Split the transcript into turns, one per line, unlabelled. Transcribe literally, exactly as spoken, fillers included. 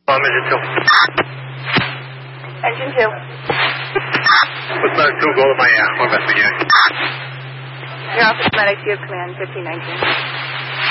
Um, engine two.
Engine two.
What's medic two? Go to my, uh, my best again.
Your office medic, you have command fifteen nineteen.